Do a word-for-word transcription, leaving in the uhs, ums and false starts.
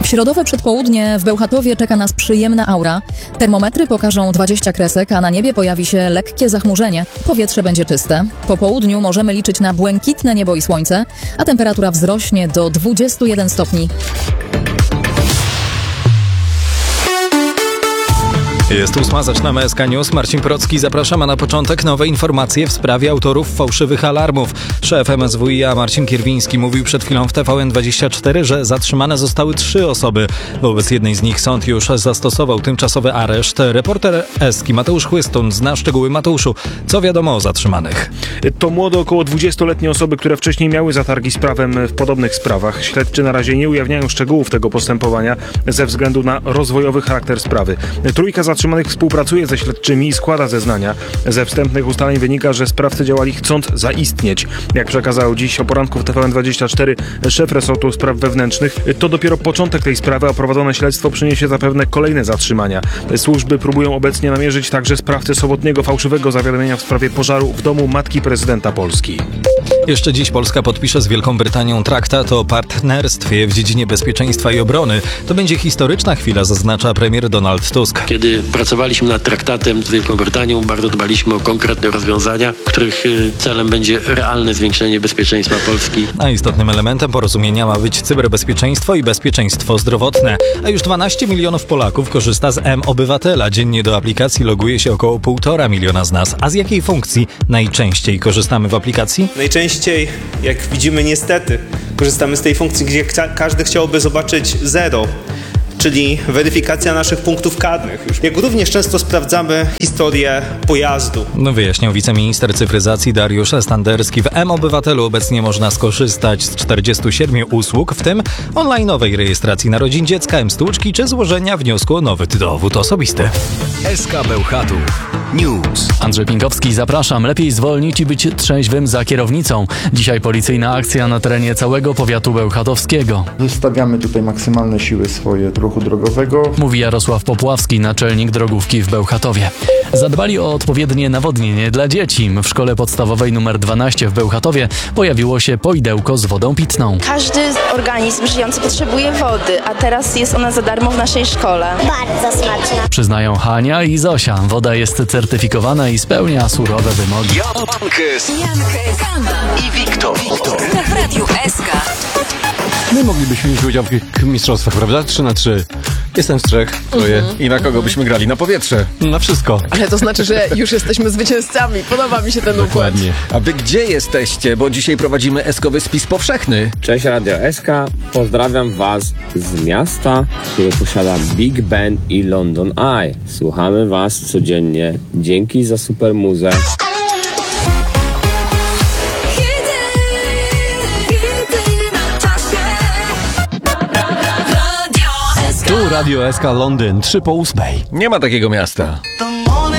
W środowe przedpołudnie w Bełchatowie czeka nas przyjemna aura. Termometry pokażą dwadzieścia kresek, a na niebie pojawi się lekkie zachmurzenie. Powietrze będzie czyste. Po południu możemy liczyć na błękitne niebo i słońce, a temperatura wzrośnie do dwudziestu jeden stopni. Jest ósma, zaczynamy S K News. Marcin Procki, zapraszamy na początek nowe informacje w sprawie autorów fałszywych alarmów. Szef M S W i A Marcin Kierwiński mówił przed chwilą w T V N dwadzieścia cztery, że zatrzymane zostały trzy osoby. Wobec jednej z nich sąd już zastosował tymczasowy areszt. Reporter Eski Mateusz Chłystun zna szczegóły. Mateuszu, co wiadomo o zatrzymanych? To młode, około dwudziestoletnie osoby, które wcześniej miały zatargi z prawem w podobnych sprawach. Śledczy na razie nie ujawniają szczegółów tego postępowania ze względu na rozwojowy charakter sprawy. Trójka zatrzymanych współpracuje ze śledczymi i składa zeznania. Ze wstępnych ustaleń wynika, że sprawcy działali chcąc zaistnieć. Jak przekazał dziś o poranku w T V N dwadzieścia cztery szef resortu spraw wewnętrznych, to dopiero początek tej sprawy, a prowadzone śledztwo przyniesie zapewne kolejne zatrzymania. Służby próbują obecnie namierzyć także sprawcę sobotniego fałszywego zawiadomienia w sprawie pożaru w domu matki prezydenta Polski. Jeszcze dziś Polska podpisze z Wielką Brytanią traktat o partnerstwie w dziedzinie bezpieczeństwa i obrony. To będzie historyczna chwila, zaznacza premier Donald Tusk. Kiedy pracowaliśmy nad traktatem z Wielką Brytanią, bardzo dbaliśmy o konkretne rozwiązania, których celem będzie realne zwiększenie bezpieczeństwa Polski. A istotnym elementem porozumienia ma być cyberbezpieczeństwo i bezpieczeństwo zdrowotne. A już dwanaście milionów Polaków korzysta z M-Obywatela. Dziennie do aplikacji loguje się około półtora miliona z nas. A z jakiej funkcji najczęściej korzystamy w aplikacji? Najczęściej, jak widzimy niestety, korzystamy z tej funkcji, gdzie każdy chciałby zobaczyć zero, czyli weryfikacja naszych punktów karnych. Jak również często sprawdzamy historię pojazdu. No wyjaśniał wiceminister cyfryzacji Dariusz Standerski. W M-Obywatelu obecnie można skorzystać z czterdziestu siedmiu usług, w tym online'owej rejestracji narodzin dziecka, M-Stłuczki czy złożenia wniosku o nowy dowód osobisty. S K Bełchatów News. Andrzej Pinkowski, zapraszam. Lepiej zwolnić i być trzeźwym za kierownicą. Dzisiaj policyjna akcja na terenie całego powiatu bełchatowskiego. Wystawiamy tutaj maksymalne siły swoje ruchu drogowego. Mówi Jarosław Popławski, naczelnik drogówki w Bełchatowie. Zadbali o odpowiednie nawodnienie dla dzieci. W szkole podstawowej numer dwanaście w Bełchatowie pojawiło się poidełko z wodą pitną. Każdy organizm żyjący potrzebuje wody, a teraz jest ona za darmo w naszej szkole. Bardzo smaczna. Przyznają Hania i Zosia. Woda jest certyfikowana i spełnia surowe wymogi. Jankes, Jankes i Wiktor. Wiktor. W Radiu S K. My moglibyśmy mieć udział w tych mistrzostwach, prawda? Trzy na trzy. Jestem z trzech, troje. Mhm. I na kogo byśmy grali? Na powietrze. Na wszystko. Ale to znaczy, że już jesteśmy zwycięzcami. Podoba mi się ten układ. Dokładnie. A wy gdzie jesteście? Bo dzisiaj prowadzimy eskowy spis powszechny. Cześć Radio S K. Pozdrawiam was z miasta, które posiada Big Ben i London Eye. Słuchamy was codziennie. Dzięki za super muzę. Tu Radio S K Londyn, trzy po ósmej. Nie ma takiego miasta.